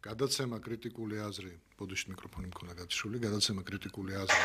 გადაცემა კრიტიკული აზრი, ბოდიში მიკროფონი მქონდა გათიშული, გადაცემა კრიტიკული აზრი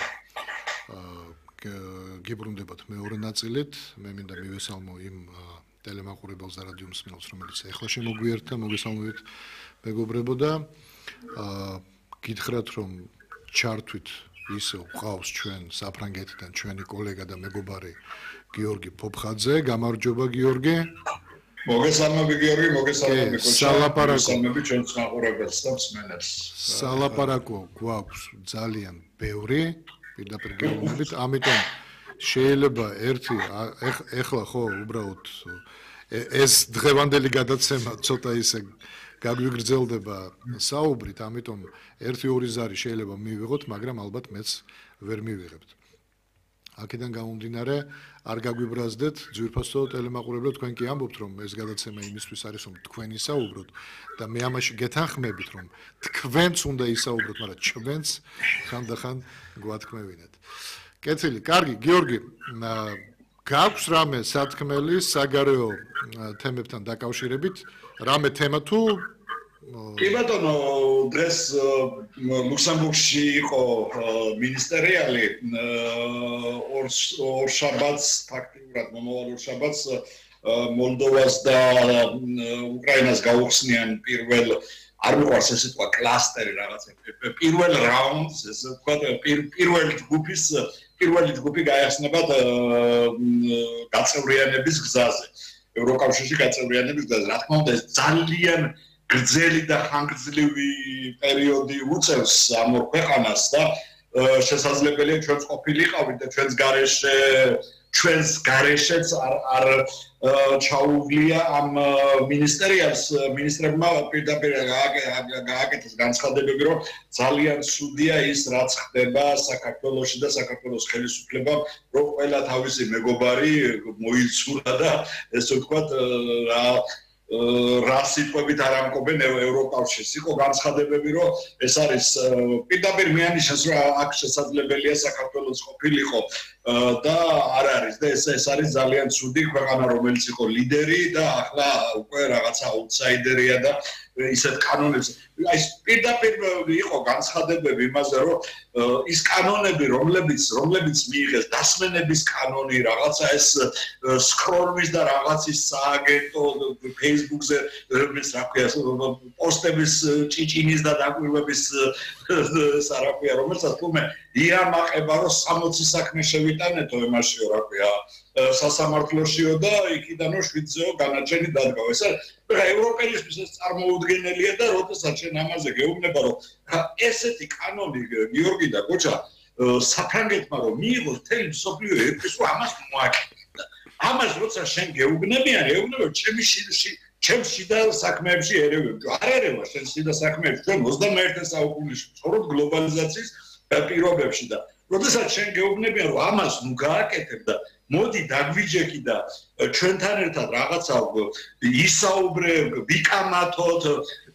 გიბრუნდებათ მეორე ნაწილით, მე მინდა მივესალმო იმ ტელემაყურებელს და რადიო მსმენელს, რომელიც ეხლა შემოგვიერთდა, მოგესალმებით მეგობრებო და გითხრათ რომ ჩართვით ისე ვყავს ჩვენ საფრანგეთიდან ჩვენი კოლეგა და მეგობარი გიორგი ფოფხაძე, გამარჯობა გიორგი. მოგესალმები გიორგი, მოგესალმები მოგესალმები ჩვენს მაყურებელს და მსმენელს. სალაპარაკო გვაქვს ძალიან ბევრი, პირდაპირ გეუბნებით, ამიტომ შეიძლება ერთი ეხლა ხო უბრალოდ ეს დღევანდელი გადაცემა ცოტა ისე გაგვიგრძელდება საუბრით, ამიტომ 1-2 ზარი შეიძლება მივიღოთ, მაგრამ ალბათ მეც ვერ მივიღებთ. აქედან გამომდინარე, არ გაგვიბრაზდეთ, ძვირფასო ტელემაყურებლო, თქვენ კი ამბობთ, რომ ეს გადაცემა იმისთვის არის, რომ თქვენ ისაუბროთ და მე ამაში გეთანხმებით, რომ თქვენც უნდა ისაუბროთ, მაგრამ ჩვენც ხანდახან გვათქმევინეთ. კეთილი, კარგი, გიორგი, გაქვს რამე სათქმელი საგარეო თემებთან დაკავშირებით, რამე თემა თუ კი ბატონო, დღეს ლუქსემბურგში იყო მინისტერიალი ორ შაბათს ფაქტიურად მომავალ ორ შაბათს მოლდოვას და უკრაინას გაუხსნიან პირველ არ მიყვარს ეს სიტყვა კლასტერი რაღაცა პირველ რაუნდს ესე ვთქვათ პირველი ჯგუფი გაიხსნებათ გაწევრიანების გზაზე ევროკავშირში გაწევრიანების გზაზე რა თქმა უნდა ეს ძალიან გრძელი და ხანგრძლივი პერიოდი უწევს ამ ორ ქვეყანას და შესაძლებელია ჩვენც ყოფილიყავით და ჩვენს გარეშეც არ ჩაუვლია ამ მინისტრებმა პირდაპირ გააკეთეს განცხადებები, რომ ძალიან ცუდია ის, რაც ხდება საქართველოში და საქართველოს ხელისუფლებამ, რომ ყველა თავისი მეგობარი მოიცურა და ესე ვთქვათ რა სიტყვებით არ ამკობენ ევროკავშირს. იყო განცხადებები, რომ ეს არის პირდაპირ მიანიშნეს, რომ აქ შესაძლებელია საქართველოს ყოფილიყო და არ არის და ეს არის ძალიან ცუდი ქვეყანა, რომელიც იყო ლიდერი და ახლა უკვე რაღაცა აუტსაიდერია და ისეთ კანონებს აი პირდაპირ იყო განცხადებები იმაზე, რომ ის კანონები, რომლებიც მიიღეს დასმენების კანონი, რაღაცა ეს სკროლვის და რაღაცის სააგენტო Facebook-ზე რა ქვია პოსტების ჭიჭინის და დაკვირვების რა ქვია, რომელსაც თუმე იამაყება, რომ 60 საქმე შევიტანეთო ემაშიო რა ქვია სასამართლოშიო და იქიდანო 7-ზეო განაჩენი დადგა. ეს ევროპელისთვის ეს წარმოუდგენელია და როდესაც შენ ამაზე გეუბნება, რომ ესეთი კანონი გიორგი და გოჩა საფრანგეთმა რომ მიიღოს მთელი მსოფლიო ერთვის, ამას მოაკეთებდა. ამას როცა შენ გეუბნებიან, ჩემს შიდა საქმეებში ერევები. არ ერევა შენ შიდა საქმეებში, ჩვენ 21 საუკუნეში ვცხოვრობთ გლობალიზაციის პირობებში და როდესაც შენ გეუბნებიან, რომ ამას ნუ გააკეთებ და მოდი დაგვიჯექი და ჩვენთან ერთად რაღაცა ისაუბრე, ვიკამათოთ,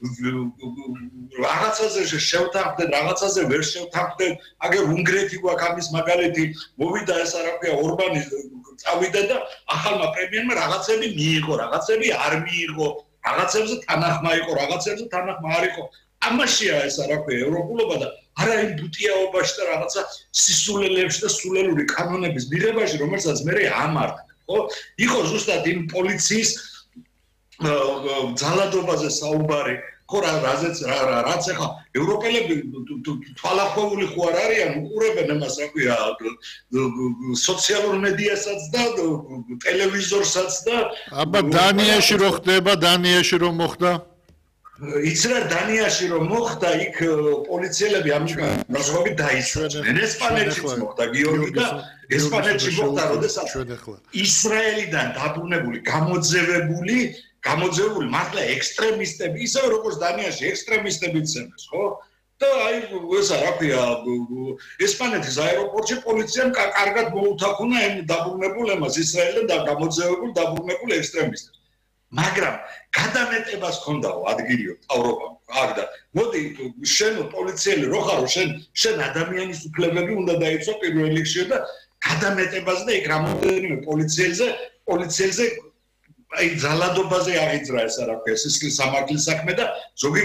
რაღაცაზე შევთანხმდეთ, რაღაცაზე ვერ შევთანხმდეთ, აგერ უნგრეთი გვაქვს ამის მაგალითი, მოვიდა ეს რა ქვია ორბანი წავიდა და ახალმა პრემიერმა რაღაცები მიიღო, რაღაცები არ მიიღო, რაღაცებზე თანახმა იყო, რაღაცებზე თანახმა არ იყო. ამაშია ეს რა ქვია ევროპულობა და არა იმ ბუტიაობაში და რაღაცა სისულელეებში და სულელური კანონების მიღებაში, რომელსაც მე ამართლებ, ხო? იყო ზუსტად იმ პოლიციის ძალადობაზე საუბარი, ხო რაც ახლა ევროპელები თვალახვეული ხო არ არიან, უყურებენ ამას რა ქვია სოციალურ მედიასაც და ტელევიზორსაც და აბა დანიაში რო ხდება, დანიაში რო მოხდა იცი რა დანიაში რომ მოხდა იქ პოლიციელები ამჟამად დაისვენენ ესპანეთშიც მოხდა გიორგი და ესპანეთში მოხდა როდესაც ისრაელიდან დაბრუნებული გამოძევებული მართლა ექსტრემისტები ისე როგორც დანიაში ექსტრემისტები ცემეს ხო და აი ესა რა ქვია ესპანეთის აეროპორტში პოლიციამ კარგად მოუთახვნა იმ დაბრუნებულ ემას ისრაელიდან გამოძევებულ დაბრუნებულ ექსტრემისტებს მაგრამ გადამეტებას ჰქონდაო ადგილიო თავრობამ აქ და მოდი შენ პოლიციელი რო ხარო შენ ადამიანის უფლებები უნდა დაიცვა პირველ რიგში და გადამეტებას და იქ რამოდენიმე პოლიციელზე აი ძალადობაზე აღიძრა ეს რა ქვია სისხლის სამართლის საქმე და ზოგი